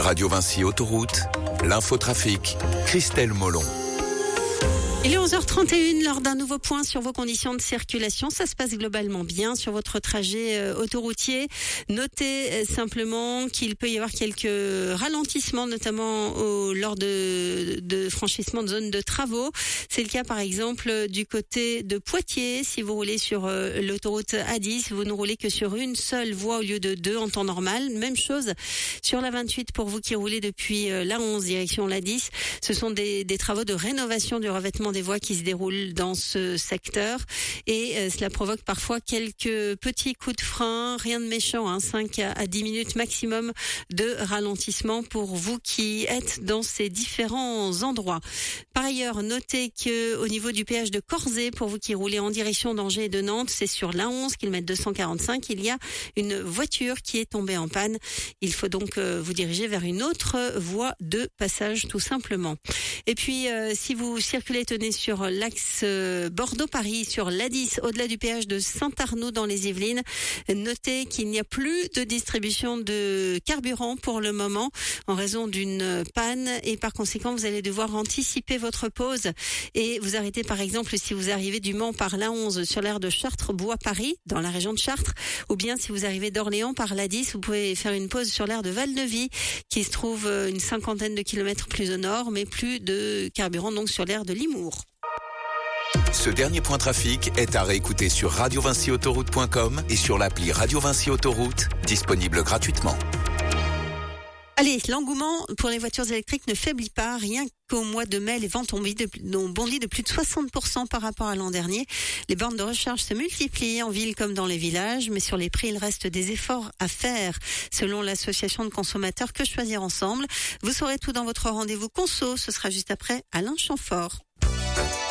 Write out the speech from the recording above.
Radio Vinci Autoroute, l'infotrafic, Christelle Molon. Il est 11h31, lors d'un nouveau point sur vos conditions de circulation. Ça se passe globalement bien sur votre trajet autoroutier. Notez simplement qu'il peut y avoir quelques ralentissements, notamment lors de franchissement de zones de travaux. C'est le cas par exemple du côté de Poitiers. Si vous roulez sur l'autoroute A10, vous ne roulez que sur une seule voie au lieu de deux en temps normal. Même chose sur la 28 pour vous qui roulez depuis la 11 direction la 10. Ce sont des travaux de rénovation du revêtement des voies qui se déroulent dans ce secteur et cela provoque parfois quelques petits coups de frein, rien de méchant, 5 à 10 minutes maximum de ralentissement pour vous qui êtes dans ces différents endroits. Par ailleurs, notez que au niveau du péage de Corzet, pour vous qui roulez en direction d'Angers et de Nantes, c'est sur l'A11 km 245, il y a une voiture qui est tombée en panne. Il faut donc vous diriger vers une autre voie de passage tout simplement. Et puis si vous circulez, tenez sur l'axe Bordeaux-Paris, sur l'A10, au-delà du péage de Saint-Arnaud dans les Yvelines. Notez qu'il n'y a plus de distribution de carburant pour le moment en raison d'une panne et par conséquent vous allez devoir anticiper votre pause et vous arrêter par exemple si vous arrivez du Mans par l'A11 sur l'aire de Chartres-Bois-Paris dans la région de Chartres, ou bien si vous arrivez d'Orléans par l'A10, vous pouvez faire une pause sur l'aire de Val-de-Vie qui se trouve une cinquantaine de kilomètres plus au nord, mais plus de carburant donc sur l'aire de Limours. Ce dernier point trafic est à réécouter sur radiovinciautoroute.com et sur l'appli Radio Vinci Autoroute, disponible gratuitement. Allez, l'engouement pour les voitures électriques ne faiblit pas. Rien qu'au mois de mai, les ventes ont bondi de plus de 60% par rapport à l'an dernier. Les bornes de recharge se multiplient en ville comme dans les villages, mais sur les prix, il reste des efforts à faire. Selon l'association de consommateurs Que Choisir Ensemble, vous saurez tout dans votre rendez-vous conso. Ce sera juste après Alain Chamfort.